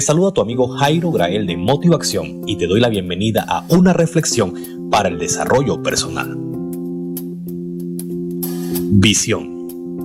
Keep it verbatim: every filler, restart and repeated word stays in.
saluda tu amigo Jairo Grael de Motivación y te doy la bienvenida a una reflexión para el desarrollo personal. Visión.